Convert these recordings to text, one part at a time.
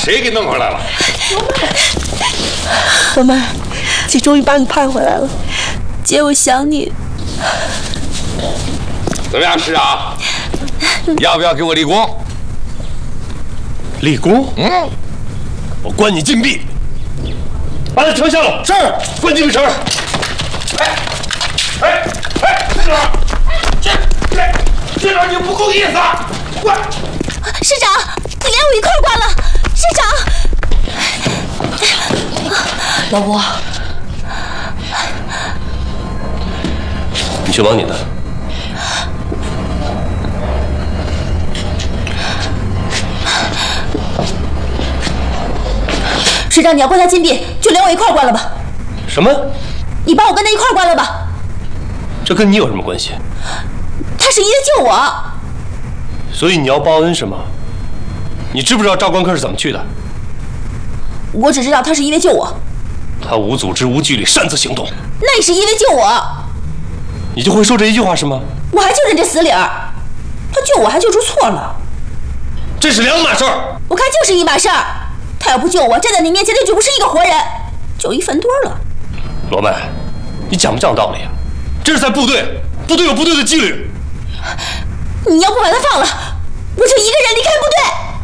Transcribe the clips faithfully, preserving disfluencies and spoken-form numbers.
谁给弄回来了？ 老妹，姐终于把你盼回来了。姐，我想你。 怎么样，师长？要不要给我立功？ 立功？ 嗯， 我关你禁闭，把他撤下了。是，关禁闭绳。 哎哎哎，师长，这这师长你不够意思啊！关。 师长，你连我一块关了。师长，老伯， 你去忙你的。 师长，你要关他禁闭，就连我一块关了吧。 什么？ 你把我跟他一块关了吧。 这跟你有什么关系？ 他是因为救我。 所以你要报恩是吗？你知不知道赵关科是怎么去的？ 我只知道他是因为救我。 他无组织、无纪律，擅自行动。 那也是因为救我。 你就会说这一句话是吗？ 我还就认这死理儿。他救我还救出错了， 这是两码事儿。 我看就是一码事儿。他要不救我，站在你面前，他就不是一个活人，就一粪堆了。 罗曼，你讲不讲道理啊？这是在部队，部队有部队的纪律。 你要不把他放了，我就一个人离开部队。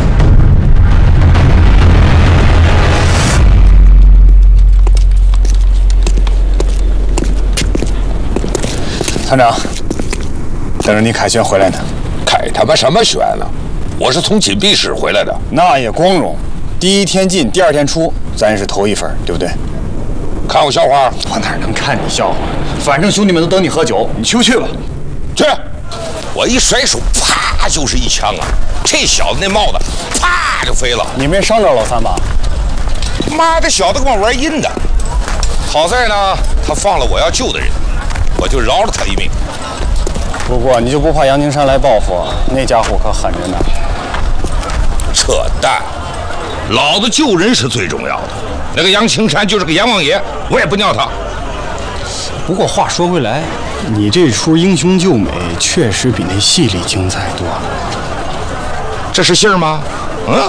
团长，等着你凯旋回来呢。 凯他妈什么旋呢？我是从紧闭室回来的。 那也光荣，第一天进，第二天出，咱也是头一份，对不对？ 看我笑话？ 我哪能看你笑话？反正兄弟们都等你喝酒，你去不去吧？ 去！我一甩手，啪就是一枪啊！这小子那帽子，啪就飞了。 你没伤着老三吧？ 妈，这小子跟我玩阴的。好在呢，他放了我要救的人，我就饶了他一命。 不过你就不怕杨金山来报复？那家伙可狠着呢。 扯淡！老子救人是最重要的。那个杨青山就是个阎王爷，我也不尿他。 不过话说回来，你这出英雄救美确实比那戏里精彩多了。 这是信儿吗？嗯。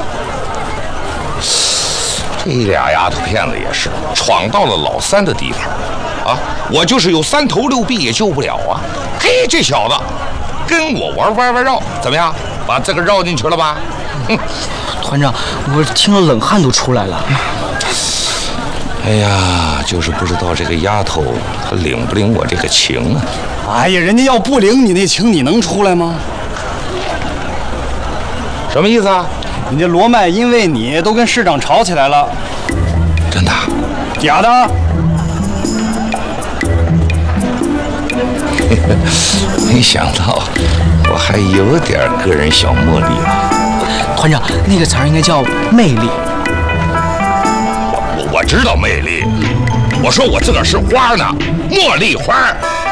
这俩丫头片子也是闯到了老三的地盘啊！我就是有三头六臂也救不了啊！嘿，这小子跟我玩弯弯绕，怎么样？把这个绕进去了吧？哼！ 团长，我听了冷汗都出来了。 哎呀，就是不知道这个丫头她领不领我这个情啊！ 哎呀，人家要不领你那情，你能出来吗？ 什么意思啊？ 人家罗麦因为你都跟市长吵起来了。 真的？ 假的？ 没想到我还有点个人小魅力啊！ 团长，那个词儿应该叫魅力。 我我我知道魅力，我说我自个儿是花呢，茉莉花。